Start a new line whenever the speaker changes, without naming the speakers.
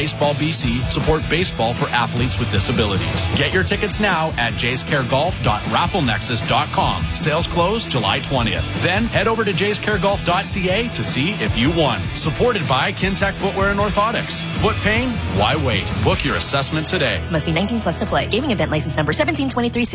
Baseball BC support baseball for athletes with disabilities. Get your tickets now at jayscaregolf.rafflenexus.com. Sales close July 20th. Then head over to jayscaregolf.ca to see if you won. Supported by Kintec Footwear and Orthotics. Foot pain? Why wait? Book your assessment today.
Must be 19 plus to play. Gaming event license number 1723.